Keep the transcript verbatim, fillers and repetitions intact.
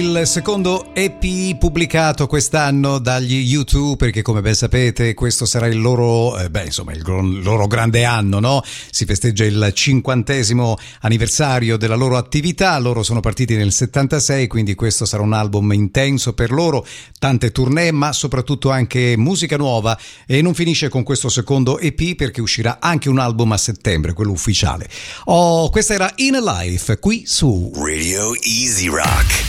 Il secondo E P pubblicato quest'anno dagli U due, perché come ben sapete questo sarà il loro, eh, beh insomma il gr- loro grande anno, no? Si festeggia il cinquantesimo anniversario della loro attività. Loro sono partiti nel settantasei, quindi questo sarà un album intenso per loro, tante tournée ma soprattutto anche musica nuova, e non finisce con questo secondo E P perché uscirà anche un album a settembre, quello ufficiale. Oh, questa era In a Life qui su Radio Easy Rock.